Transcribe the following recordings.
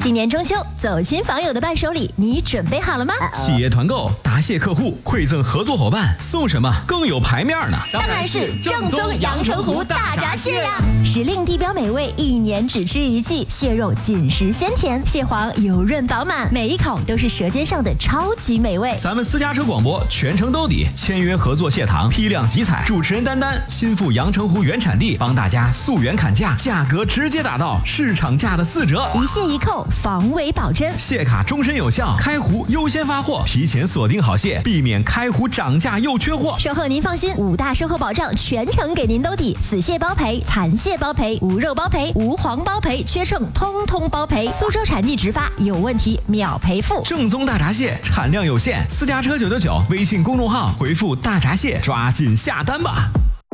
今年中秋，走亲访友的伴手礼，你准备好了吗？ 企业团购答谢客户，馈赠合作伙伴，送什么更有排面呢？ 当然是正宗阳澄湖大闸蟹呀！时令地标美味，一年只吃一季，蟹肉紧实鲜甜，蟹黄油润饱满，每一口都是舌尖上的超级美味。 咱们私家车广播全程兜底，签约合作蟹塘，批量集采，主持人丹丹亲赴阳澄湖原产地，帮大家溯源砍价，价格直接打到市场价的4折， 一蟹一扣，防伪保真， 蟹卡终身有效，开湖优先发货，提前锁定好蟹，避免开湖涨价又缺货。 售后您放心，5大售后保障全程给您兜底，死蟹包赔，残蟹包赔，无肉包赔，无黄包赔，缺秤通通包赔。苏州产地直发，有问题秒赔付。 正宗大闸蟹产量有限，私家车999微信公众号回复大闸蟹，抓紧下单吧。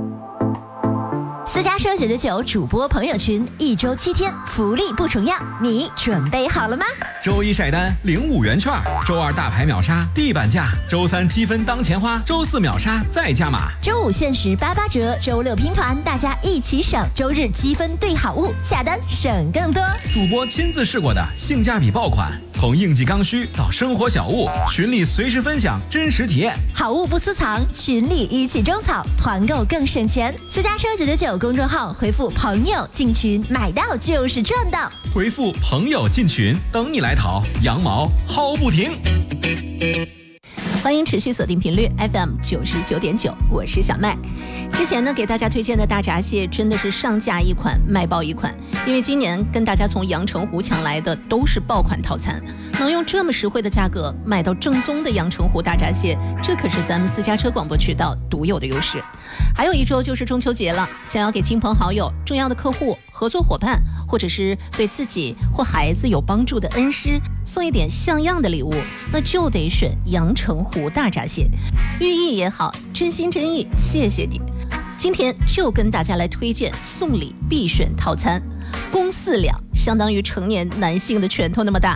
私家车999主播朋友群，1周7天，福利不重样，你准备好了吗？ 周一晒单领5元券，周二大牌秒杀地板价，周三积分当钱花，周四秒杀再加码， 周5限时88折，周6拼团，大家一起省，周日积分兑好物，下单省更多。 主播亲自试过的性价比爆款，从应季刚需到生活小物，群里随时分享真实体验， 好物不私藏，群里一起种草，团购更省钱。私家车999公众号回复朋友进群，买到就是赚到， 回复朋友进群，等你来淘，羊毛薅不停。 欢迎持续锁定频率 FM 99.9，我是小麦。之前呢，给大家推荐的大闸蟹真的是上架一款卖爆一款，因为今年跟大家从阳澄湖抢来的都是爆款套餐，能用这么实惠的价格买到正宗的阳澄湖大闸蟹，这可是咱们私家车广播渠道独有的优势。还有1周就是中秋节了，想要给亲朋好友、重要的客户、合作伙伴，或者是对自己或孩子有帮助的恩师送一点像样的礼物，那就得选阳澄湖大闸蟹，寓意也好，真心真意，谢谢你。今天就跟大家来推荐送礼必选套餐，公4两，相当于成年男性的拳头那么大。